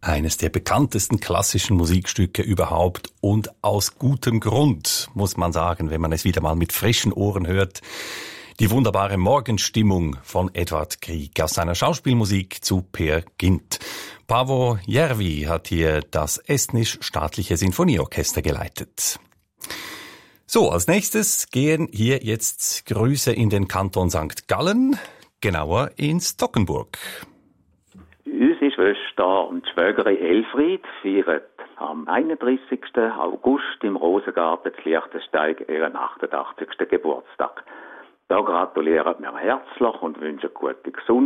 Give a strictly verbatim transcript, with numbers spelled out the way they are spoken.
Eines der bekanntesten klassischen Musikstücke überhaupt und aus gutem Grund, muss man sagen, wenn man es wieder mal mit frischen Ohren hört. Die wunderbare Morgenstimmung von Edvard Grieg aus seiner Schauspielmusik zu Peer Gynt. Paavo Järvi hat hier das Estnisch-Staatliche Sinfonieorchester geleitet. So, als nächstes gehen hier jetzt Grüße in den Kanton Sankt Gallen, genauer in Stockenburg. Unsere Schwester und Schwägerin Elfried feiern am einunddreißigsten August im Rosengarten zu Liechtensteig ihren achtundachtzigsten Geburtstag. Da gratulieren wir herzlich und wünschen gute Gesundheit.